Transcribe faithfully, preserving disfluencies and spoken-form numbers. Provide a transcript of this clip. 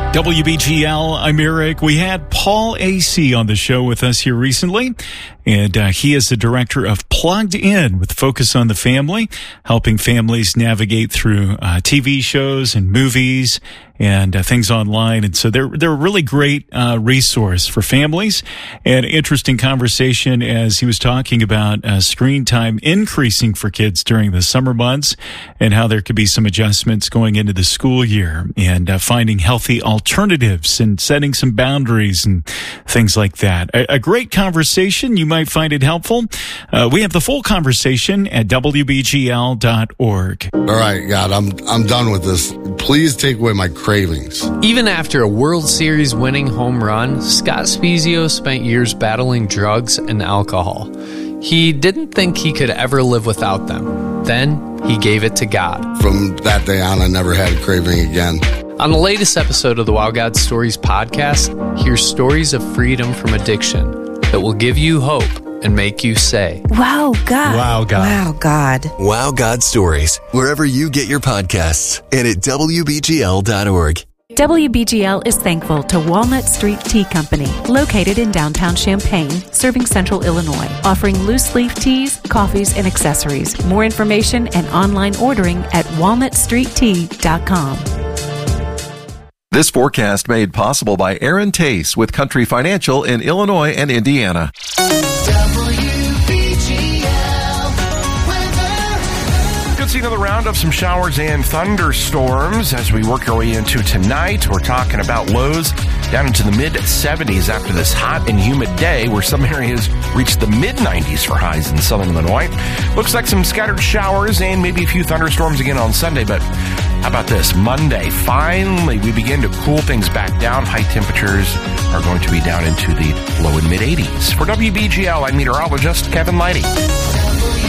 W B G L, I'm Eric. We had Paul Acee on the show with us here recently, and uh, he is the director of Plugged In with Focus on the Family, helping families navigate through uh, T V shows and movies and uh, things online. And so they're, they're a really great uh, resource for families. And interesting conversation as he was talking about uh, screen time increasing for kids during the summer months and how there could be some adjustments going into the school year and uh, finding healthy alternatives and setting some boundaries and things like that. A, a great conversation. You might find it helpful. Uh, we have the full conversation at W B G L dot org. All right, God, I'm I'm done with this. Please take away my cravings. Even after a World Series winning home run, Scott Spiezio spent years battling drugs and alcohol. He didn't think he could ever live without them. Then he gave it to God. From that day on, I never had a craving again. On the latest episode of the Wow God Stories podcast, hear stories of freedom from addiction that will give you hope and make you say, Wow, God. Wow, God. Wow, God. Wow God Stories, wherever you get your podcasts and at W B G L dot org. W B G L is thankful to Walnut Street Tea Company, located in downtown Champaign, serving central Illinois, offering loose leaf teas, coffees, and accessories. More information and online ordering at walnut street tea dot com. This forecast made possible by Aaron Tace with Country Financial in Illinois and Indiana. Good see another round of some showers and thunderstorms as we work our way into tonight. We're talking about lows down into the mid seventies after this hot and humid day where some areas reach the mid nineties for highs in southern Illinois. Looks like some scattered showers and maybe a few thunderstorms again on Sunday, but how about this? Monday, finally, we begin to cool things back down. High temperatures are going to be down into the low and mid eighties. For W B G L, I'm meteorologist Kevin Leidy.